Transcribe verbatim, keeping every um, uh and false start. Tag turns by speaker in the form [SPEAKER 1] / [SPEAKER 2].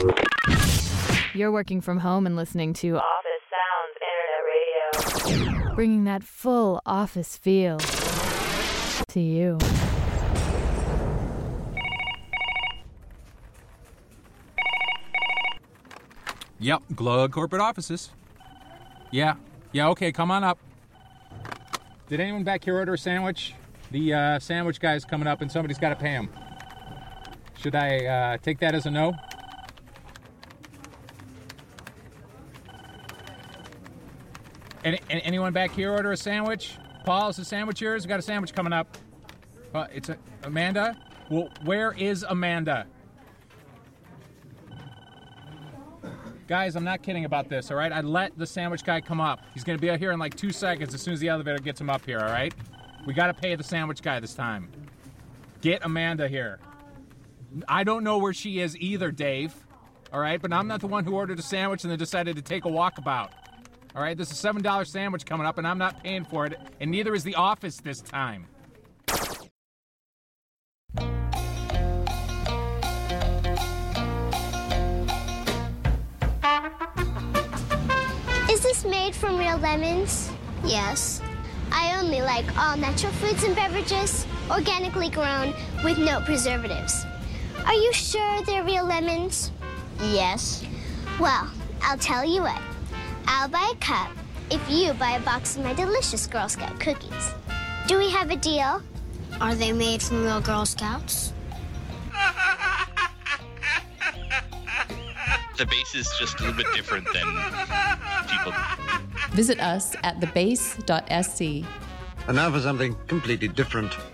[SPEAKER 1] You're working from home and listening to Office Sounds Internet Radio, bringing that full office feel to you.
[SPEAKER 2] Yep, Glug Corporate Offices. Yeah, yeah, okay, come on up. Did anyone back here order a sandwich? The uh, sandwich guy's coming up and somebody's got to pay him. Should I uh, take that as a no? Any, anyone back here order a sandwich? Paul, is the sandwich yours? We got a sandwich coming up. Uh, it's a, Amanda? Well, where is Amanda? Guys, I'm not kidding about this, all right? I let the sandwich guy come up. He's going to be out here in like two seconds as soon as the elevator gets him up here, all right? We got to pay the sandwich guy this time. Get Amanda here. I don't know where she is either, Dave, all right? But I'm not the one who ordered a sandwich and then decided to take a walkabout. All right, there's a seven dollar sandwich coming up, and I'm not paying for it, and neither is the office this time.
[SPEAKER 3] Is this made from real lemons? Yes. I only like all natural foods and beverages, organically grown, with no preservatives. Are you sure they're real lemons? Yes. Well, I'll tell you what. I'll buy a cup if you buy a box of my delicious Girl Scout cookies. Do we have a deal? Are they made from real Girl Scouts?
[SPEAKER 4] The base is just a little bit different than people.
[SPEAKER 5] Visit us at the base dot s c.
[SPEAKER 6] And now for something completely different.